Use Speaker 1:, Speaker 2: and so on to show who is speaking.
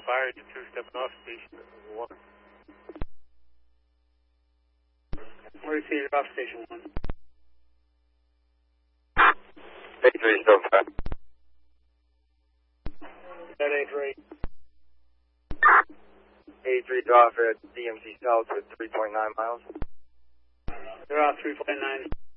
Speaker 1: fire, engine 2 stepping off, station 1.
Speaker 2: Receiver off station 1.
Speaker 3: A3 still fire.
Speaker 2: That A3.
Speaker 3: A3's off at DMC South at 3.9 miles.
Speaker 2: They're off 3.9.